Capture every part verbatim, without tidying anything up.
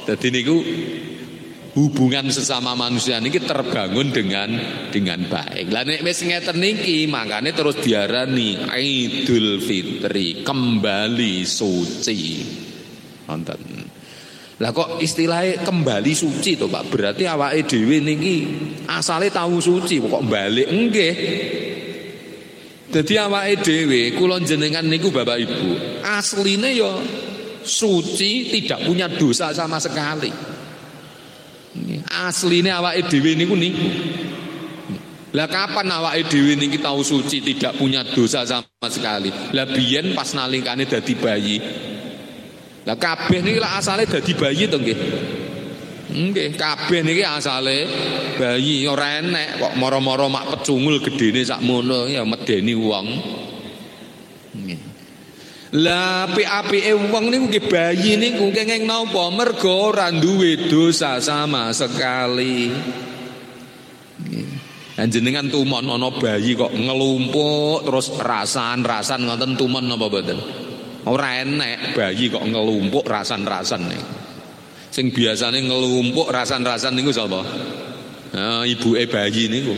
Dadi niku hubungan sesama manusia niki terbangun dengan dengan baik. Lah nek wis ngeten niki makane terus diarani Idul Fitri, kembali suci. Wonten. Lah kok istilahnya kembali suci to Pak? Berarti awake dhewe niki asale tahu suci kok balik nggih. Dadi awake dhewe kula jenengan niku Bapak Ibu, asline ya suci, tidak punya dosa sama sekali. Asline awake dhewe niku niku. Lah kapan awake dhewe niki tahu suci, tidak punya dosa sama sekali? Lah biyen pas nalikane dadi bayi. Lah kabeh niki lah asale dadi bayi to nggih. Nggih, kabeh niki asale bayi, ora enek kok moro-moro mak pecungul gedene sakmono ya medeni wong. Nggih. Lah apik-apike wong niku nggih bayi niku kenging napa? Mergo ora duwe dosa sama sekali. Nggih. Jenengan tumon ana bayi kok ngelumpuk terus rasan-rasan ngoten tumon napa mboten? Ora enek bayi kok ngelumpuk rasan-rasan nih. Sing biasane ngelumpuk rasan-rasan niku sapa? Nah, ibuke bayi niku.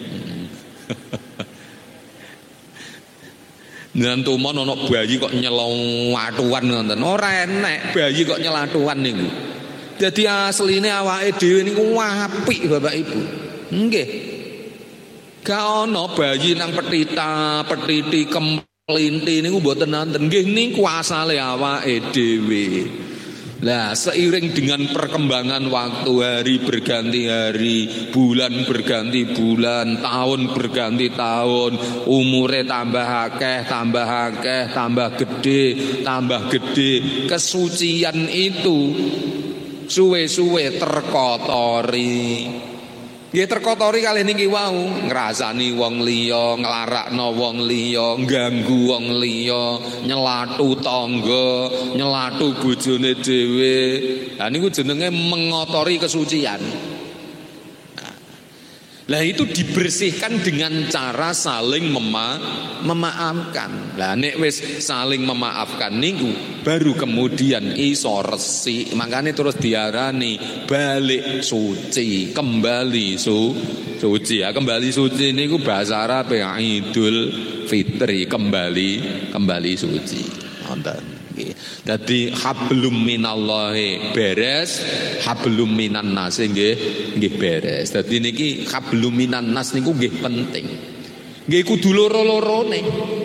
Nang tumon ana bayi kok nyelatuan ngoten. Ora enek bayi kok nyelatuan niku. Dadi asline awake dhewe niku apik Bapak Ibu. Nggih. Gak ana bayi nang petita, petiti kemplinti niku mboten nonton. Nggih niku asale awake dhewe. Lah seiring dengan perkembangan waktu, hari berganti hari, bulan berganti bulan, tahun berganti tahun, umure tambah akeh, tambah akeh, tambah gede, tambah gede, kesucian itu suwe-suwe terkotori. Nggih terkotori kalih niki wau, ngrasani wong liya, nglarakno wong liya, ganggu wong liya, nyelatu tangga, nyelatu bojone dhewe. Lah niku jenenge mengotori kesucian. Lah itu dibersihkan dengan cara saling mema memaafkan. Lah nek wis saling memaafkan niku baru kemudian iso resik. Makane terus diarani balik suci, kembali su suci. Ya kembali suci niku bahasa Arab ya Idul Fitri, kembali kembali suci. Wonten. Dadi hablum minallahi beres, hablum minan nas nggih nggih beres. Dadi niki hablum minan nas niku nggih penting. Nggih kudu loro-lorone.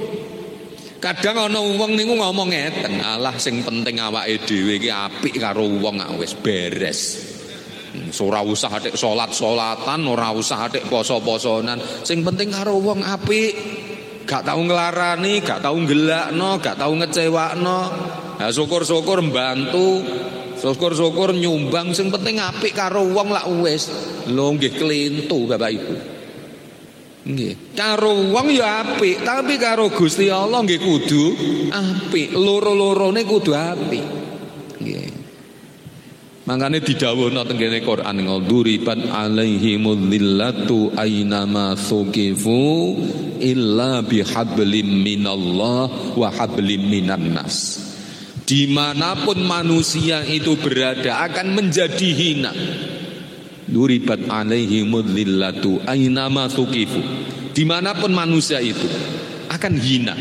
Kadang ana wong niku ngomong ngeten, alah sing penting awake dhewe iki apik karo wong wis beres. Ora usah atik salat-salatan, ora usah atik poso-posonan. Sing penting karo wong apik. Gak tahu ngelarani, gak tahu gelakno, gak tahu ngecewakno. Nah, syukur-syukur mbantu, syukur-syukur nyumbang, sing penting apik karo wong lak wis. Lho nggih klintu Bapak Ibu. Nggih. Karo wong ya apik, tapi karo Gusti Allah nggih kudu apik. Loro-lorone kudu apik. Nggih. Mangkane didhawuhna teng kene Quran ngduribat alaihimul dhillatu ainama thuqifu illa bihablim minallah wa hablim minan nas. Dimanapun manusia itu berada akan menjadi hina. Duribat alaihimul dhillatu ainama thuqifu. Dimanapun manusia itu akan hina.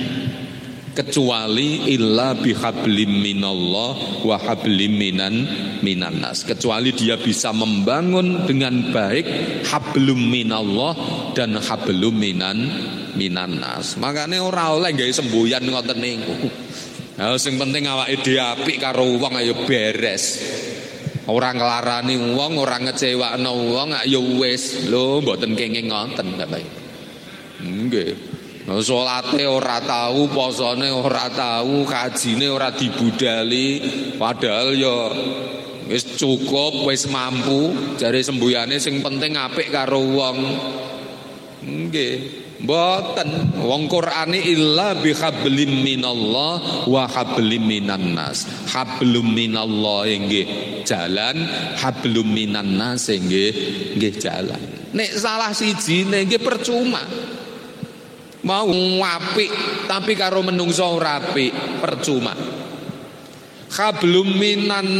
Kecuali illa bihablim minallah wa hablim minan minan nas. Kecuali dia bisa membangun dengan baik hablum minallah dan hablum minan minan nas. Makane ora oleh gawe semboyan ngoten niku. Nah, sing penting awake dhewe apik karo wong ayo beres. Ora nglarani wong, ora ngecewakno wong, ayo wis. Lho mboten kenging ngoten Bapak. Nggih. Salate ora tahu, posone ora tahu, kajine ora dibudali, padahal ya wis cukup, wis mampu, jare sembuyane sing penting apik karo wong. Nggih, mboten. Wong Qur'ane illa bihablim minallah wa hablim minan nas. Hablum minallah nggih jalan, hablum minan nas nggih nggih jalan. Nek salah sijine nggih percuma. Mau apik tapi karo menungso ora apik percuma. Hablum minan